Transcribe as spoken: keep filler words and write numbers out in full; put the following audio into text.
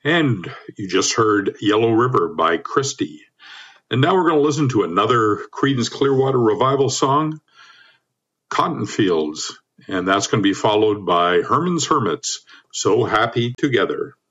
And you just heard Yellow River by Christie. And now we're going to listen to another Creedence Clearwater Revival song, Cotton Fields. And that's going to be followed by Herman's Hermits, So Happy Together.